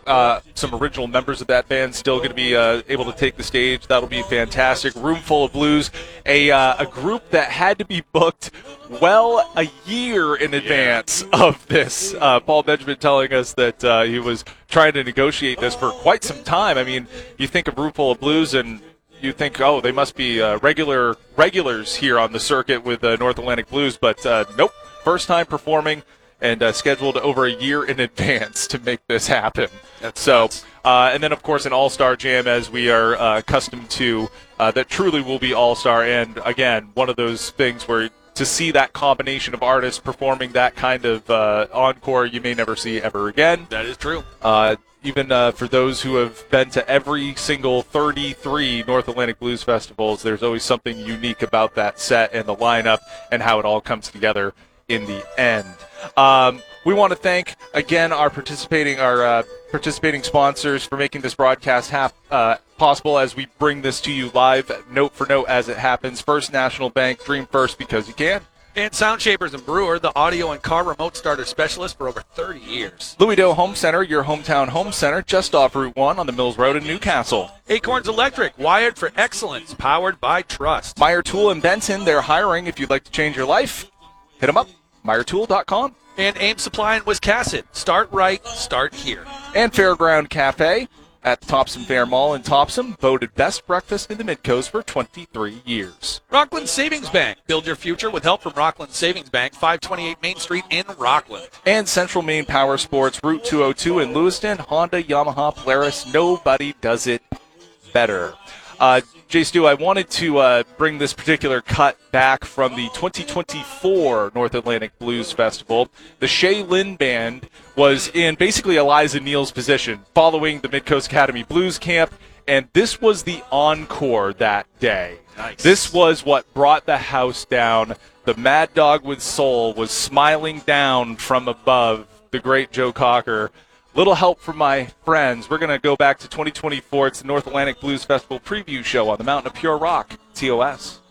some original members of that band still going to be able to take the stage. That'll be fantastic. Room Full of Blues, a group that had to be booked well a year in advance of this. Paul Benjamin telling us that he was trying to negotiate this for quite some time. I mean, you think of Room Full of Blues and you think, oh, they must be regulars here on the circuit with North Atlantic Blues, but nope, first time performing and scheduled over a year in advance to make this happen. And then, of course, an all-star jam, as we are accustomed to, that truly will be all-star. And, again, one of those things where to see that combination of artists performing that kind of encore you may never see ever again. That is true. Even for those who have been to every single 33 North Atlantic Blues festivals, there's always something unique about that set and the lineup and how it all comes together in the end. We want to thank, again, our participating sponsors for making this broadcast possible as we bring this to you live, note for note as it happens. First National Bank, dream first because you can. And Sound Shapers and Brewer, the audio and car remote starter specialist for over 30 years. Louis Doe Home Center, your hometown home center, just off Route 1 on the Mills Road in Newcastle. Acorns Electric, wired for excellence, powered by trust. Meyer Tool in Benton, they're hiring. If you'd like to change your life, hit them up, MeyerTool.com. And Ames Supply in Wiscasset, start right, start here. And Fairground Cafe at the Topsom Fair Mall in Topsom, voted best breakfast in the Midcoast for 23 years. Rockland Savings Bank. Build your future with help from Rockland Savings Bank, 528 Main Street in Rockland. And Central Maine Power Sports, Route 202 in Lewiston, Honda, Yamaha, Polaris. Nobody does it better. Jay Stu, I wanted to bring this particular cut back from the 2024 North Atlantic Blues Festival. The Shea Lynn Band was in basically Eliza Neal's position following the Midcoast Academy Blues Camp, and this was the encore that day. Nice. This was what brought the house down. The Mad Dog with Soul was smiling down from above the great Joe Cocker. Little help from my friends. We're going to go back to 2024. It's the North Atlantic Blues Festival preview show on the Mountain of Pure Rock, TOS.